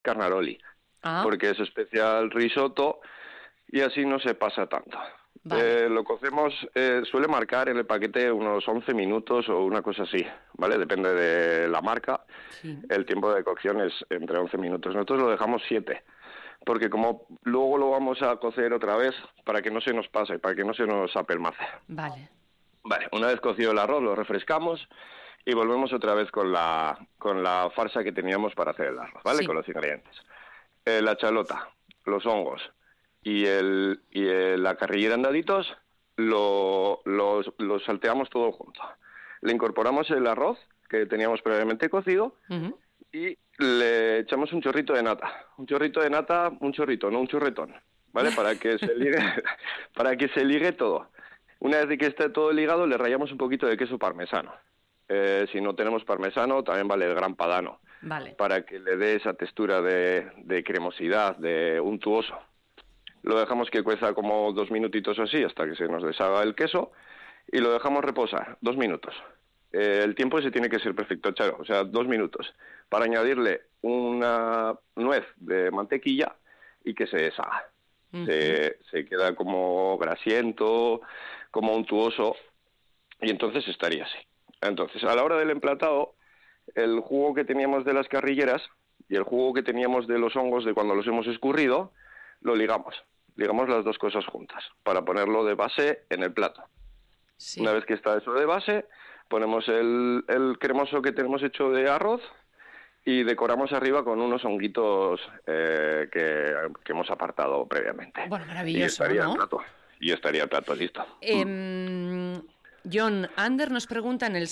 Carnaroli, porque es especial risotto y así no se pasa tanto. Vale. Lo cocemos, suele marcar en el paquete unos 11 minutos o una cosa así, ¿vale? Depende de la marca. Sí. El tiempo de cocción es entre 11 minutos. Nosotros lo dejamos 7, porque como luego lo vamos a cocer otra vez para que no se nos pase, para que no se nos apelmace. Vale. Vale, una vez cocido el arroz lo refrescamos y volvemos otra vez con la farsa que teníamos para hacer el arroz, ¿vale? Sí. Con los ingredientes. La chalota, los hongos y la carrillera en daditos, lo salteamos todo junto. Le incorporamos el arroz que teníamos previamente cocido y le echamos un chorrito de nata. Un chorrito, no un chorretón, ¿vale? Para que se ligue todo. Una vez que esté todo ligado, le rallamos un poquito de queso parmesano. Si no tenemos parmesano, también vale el gran padano. Vale. Para que le dé esa textura de cremosidad, de untuoso. Lo dejamos que cueza como 2 minutitos así, hasta que se nos deshaga el queso, y lo dejamos reposar 2 minutos. El tiempo ese tiene que ser perfecto, Charo, o sea, 2 minutos, para añadirle una nuez de mantequilla y que se deshaga. Se queda como grasiento, como untuoso, y entonces estaría así. Entonces, a la hora del emplatado, el jugo que teníamos de las carrilleras y el jugo que teníamos de los hongos de cuando los hemos escurrido, lo ligamos las dos cosas juntas, para ponerlo de base en el plato. Sí. Una vez que está eso de base, ponemos el cremoso que tenemos hecho de arroz y decoramos arriba con unos honguitos que hemos apartado previamente. Bueno, maravilloso, ¿no? Y estaría el plato listo. John, Ander nos pregunta en el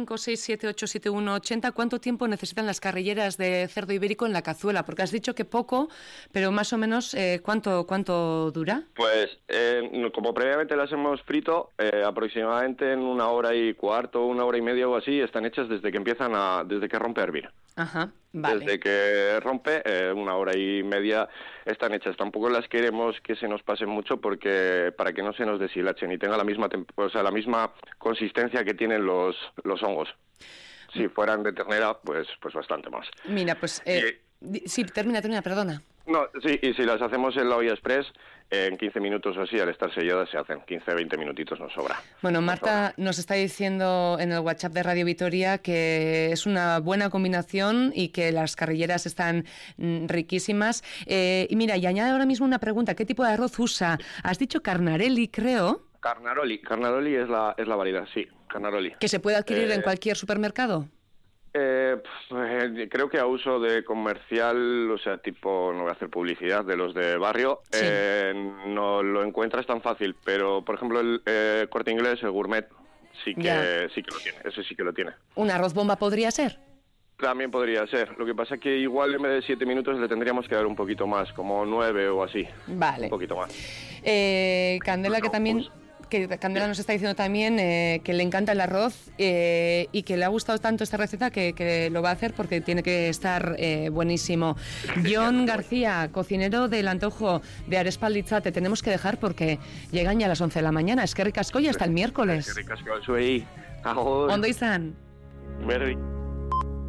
656787180 ¿cuánto tiempo necesitan las carrilleras de cerdo ibérico en la cazuela? Porque has dicho que poco, pero más o menos ¿cuánto dura? Pues como previamente las hemos frito, aproximadamente en 1 hora y cuarto, 1 hora y media o así, están hechas desde que desde que rompe a hervir. Ajá, vale. Desde que rompe, 1 hora y media están hechas. Tampoco las queremos que se nos pasen mucho porque para que no se nos deshilachen y tenga la misma consistencia que tienen los hongos. Si fueran de ternera, pues bastante más. Mira, pues sí, termina, perdona. No, sí, y si las hacemos en la olla express, en 15 minutos o así, al estar selladas, se hacen 15-20 minutitos, nos sobra. Bueno, Marta nos está diciendo en el WhatsApp de Radio Vitoria que es una buena combinación y que las carrilleras están riquísimas. Y mira, y añade ahora mismo una pregunta, ¿qué tipo de arroz usa? Has dicho Carnaroli, creo. Carnaroli es la variedad, sí, Carnaroli. ¿Que se puede adquirir en cualquier supermercado? Creo que a uso de comercial, o sea, tipo, no voy a hacer publicidad, de los de barrio, sí. No lo encuentras tan fácil, pero, por ejemplo, el Corte Inglés, el Gourmet, sí que lo tiene, ese sí que lo tiene. ¿Un arroz bomba podría ser? También podría ser, lo que pasa es que igual en vez de 7 minutos le tendríamos que dar un poquito más, como 9 o así. Vale. Un poquito más. Candela, que también... Que Candela nos está diciendo también que le encanta el arroz y que le ha gustado tanto esta receta que lo va a hacer porque tiene que estar buenísimo. John García, cocinero del antojo de Arespalditza, te tenemos que dejar porque llegan ya a las 11 de la mañana. Es que ricasco y hasta el miércoles. Es que ricasco, soy. Ondo izan. Berri.